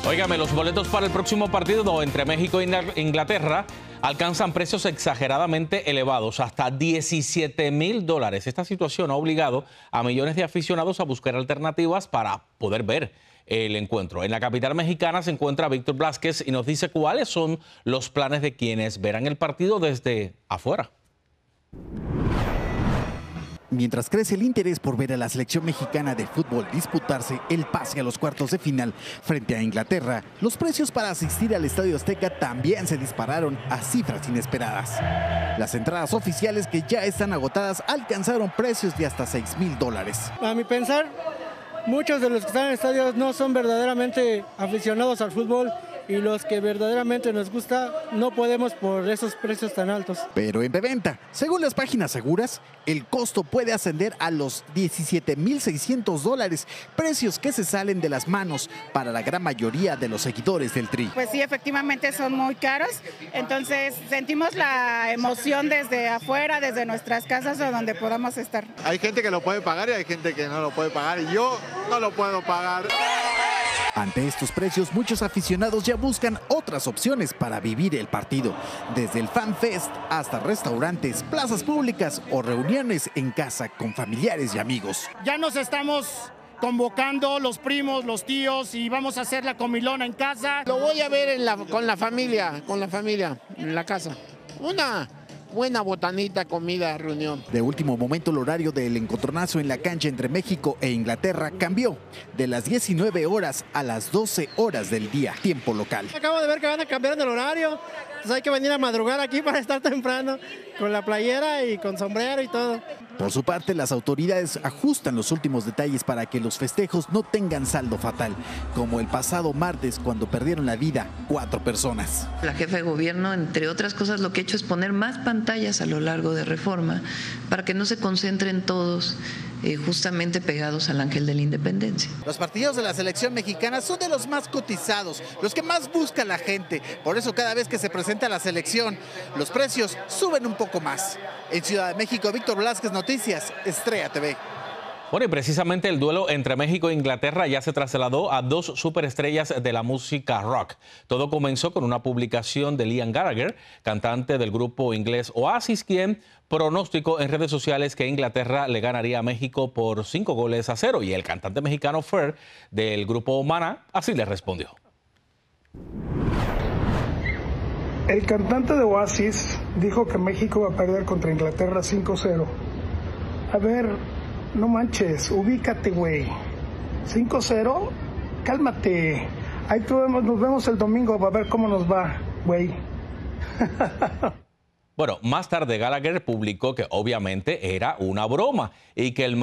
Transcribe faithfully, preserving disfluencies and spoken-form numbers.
Óigame, los boletos para el próximo partido entre México e Inglaterra alcanzan precios exageradamente elevados, hasta diecisiete mil dólares. Esta situación ha obligado a millones de aficionados a buscar alternativas para poder ver el encuentro. En la capital mexicana se encuentra Víctor Blázquez y nos dice cuáles son los planes de quienes verán el partido desde afuera. Mientras crece el interés por ver a la selección mexicana de fútbol disputarse el pase a los cuartos de final frente a Inglaterra, los precios para asistir al Estadio Azteca también se dispararon a cifras inesperadas. Las entradas oficiales, que ya están agotadas, alcanzaron precios de hasta seis mil dólares. A mi pensar, muchos de los que están en el estadio no son verdaderamente aficionados al fútbol, y los que verdaderamente nos gusta no podemos por esos precios tan altos. Pero en preventa, según las páginas seguras, el costo puede ascender a los diecisiete mil seiscientos dólares, precios que se salen de las manos para la gran mayoría de los seguidores del Tri. Pues sí, efectivamente son muy caros, entonces sentimos la emoción desde afuera, desde nuestras casas o donde podamos estar. Hay gente que lo puede pagar y hay gente que no lo puede pagar, y yo no lo puedo pagar. Ante estos precios, muchos aficionados ya buscan otras opciones para vivir el partido, desde el Fan Fest hasta restaurantes, plazas públicas o reuniones en casa con familiares y amigos. Ya nos estamos convocando los primos, los tíos, y vamos a hacer la comilona en casa. Lo voy a ver en la, con la familia, con la familia, en la casa. Una buena botanita, comida, reunión. De último momento, el horario del encontronazo en la cancha entre México e Inglaterra cambió de las diecinueve horas a las doce horas del día, tiempo local. Acabo de ver que van a cambiar el horario, entonces hay que venir a madrugar aquí para estar temprano, con la playera y con sombrero y todo. Por su parte, las autoridades ajustan los últimos detalles para que los festejos no tengan saldo fatal, como el pasado martes, cuando perdieron la vida cuatro personas. La jefa de gobierno, entre otras cosas, lo que ha hecho es poner más pantallas a lo largo de Reforma para que no se concentren todos eh, justamente pegados al Ángel de la Independencia. Los partidos de la selección mexicana son de los más cotizados, los que más busca la gente. Por eso, cada vez que se presenta la selección, los precios suben un poco más. En Ciudad de México, Víctor Blázquez, Noticias Estrella T V. Bueno, y precisamente el duelo entre México e Inglaterra ya se trasladó a dos superestrellas de la música rock. Todo comenzó con una publicación de Liam Gallagher, cantante del grupo inglés Oasis, quien pronosticó en redes sociales que Inglaterra le ganaría a México por cinco goles a cero. Y el cantante mexicano Fer, del grupo Maná, así le respondió. El cantante de Oasis dijo que México va a perder contra Inglaterra cinco cero. A ver, no manches, ubícate, güey. cinco cero, cálmate. Ahí tú vemos, nos vemos el domingo, a ver cómo nos va, güey. Bueno, más tarde Gallagher publicó que obviamente era una broma y que el